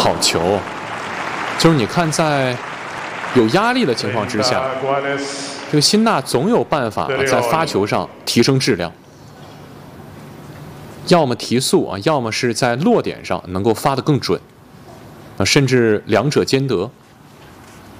好球！就是你看，在有压力的情况之下，这个辛纳总有办法在发球上提升质量，要么提速啊，要么是在落点上能够发得更准，甚至两者兼得。